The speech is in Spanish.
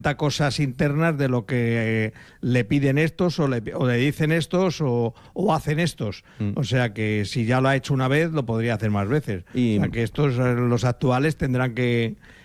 cosas internas de lo que le piden estos o le dicen estos o hacen estos. O sea que si ya lo ha hecho una vez, lo podría hacer más veces. O sea que estos, los actuales, tendrán que